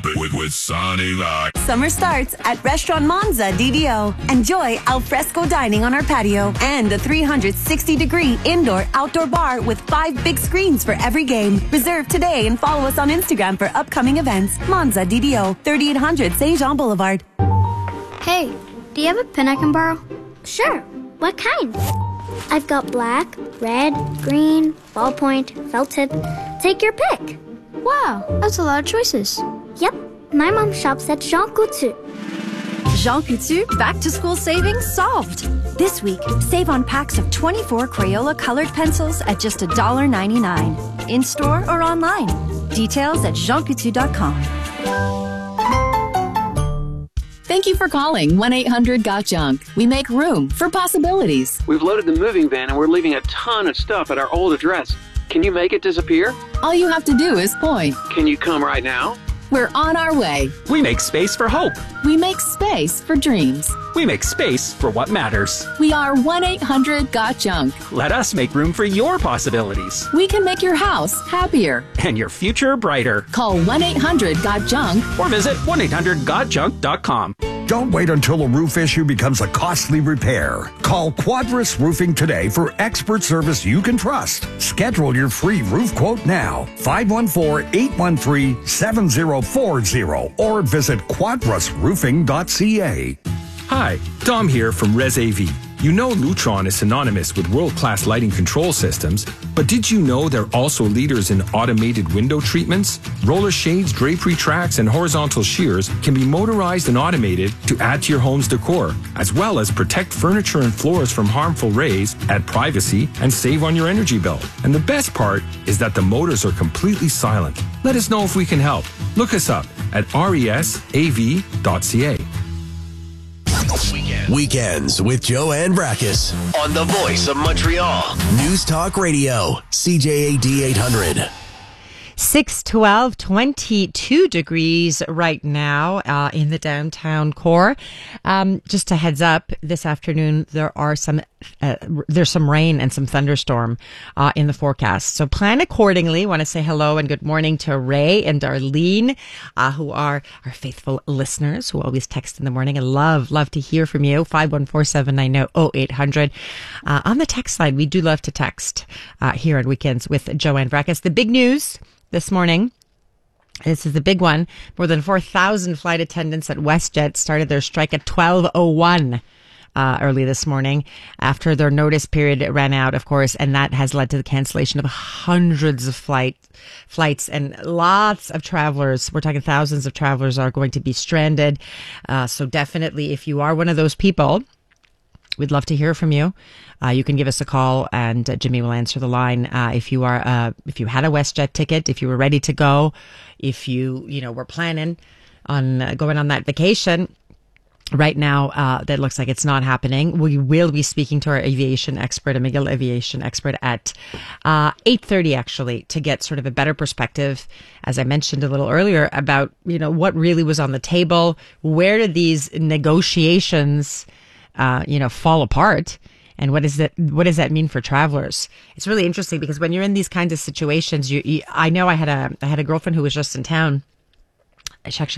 with Sunny Light. Summer starts at Restaurant Monza DDO. Enjoy al fresco dining on our patio and a 360-degree indoor-outdoor bar with 5 big screens for every game. Reserve today and follow us on Instagram for upcoming events. Monza DDO, 3800 St. Jean Boulevard. Hey, do you have a pen I can borrow? Sure. What kind? I've got black, red, green, ballpoint, felt tip. Take your pick. Wow, that's a lot of choices. Yep. My mom shops at Jean Coutu. Jean Coutu back-to-school savings solved. This week, save on packs of 24 Crayola colored pencils at just $1.99. In-store or online. Details at jeancoutu.com. Thank you for calling 1-800-GOT-JUNK. We make room for possibilities. We've loaded the moving van and we're leaving a ton of stuff at our old address. Can you make it disappear? All you have to do is point. Can you come right now? We're on our way. We make space for hope. We make space for dreams. We make space for what matters. We are 1-800-GOT-JUNK. Let us make room for your possibilities. We can make your house happier. And your future brighter. Call 1-800-GOT-JUNK. Or visit 1-800-GOT-JUNK.com. Don't wait until a roof issue becomes a costly repair. Call Quadris Roofing today for expert service you can trust. Schedule your free roof quote now. 514-813-7040 or visit quadrisroofing.ca. Hi, Dom here from Res AV. You know Lutron is synonymous with world-class lighting control systems, but did you know they're also leaders in automated window treatments? Roller shades, drapery tracks, and horizontal shears can be motorized and automated to add to your home's decor, as well as protect furniture and floors from harmful rays, add privacy, and save on your energy bill. And the best part is that the motors are completely silent. Let us know if we can help. Look us up at resav.ca. Weekends with Joanne Brakis on the Voice of Montreal. News Talk Radio, CJAD 800. 6:12, 22 degrees right now in the downtown core. Just a heads up, this afternoon there's some rain and some thunderstorm in the forecast. So plan accordingly. Want to say hello and good morning to Ray and Darlene, who are our faithful listeners who always text in the morning. I love to hear from you. 514-790-0800. On the text line, we do love to text here on Weekends with Joanne Brakis. The big news this morning, this is the big one. More than 4,000 flight attendants at WestJet started their strike at 12:01 early this morning after their notice period ran out, of course, and that has led to the cancellation of hundreds of flights and lots of travelers. We're talking thousands of travelers are going to be stranded. So definitely, if you are one of those people, we'd love to hear from you. You can give us a call and Jimmy will answer the line. If you had a WestJet ticket, if you were ready to go, if you were planning on going on that vacation, right now, that looks like it's not happening. We will be speaking to our aviation expert, a McGill aviation expert at 8:30 actually, to get sort of a better perspective, as I mentioned a little earlier, about, what really was on the table. Where did these negotiations fall apart? And what does that mean for travelers? It's really interesting because when you're in these kinds of situations, I know I had a girlfriend who was just in town. She actually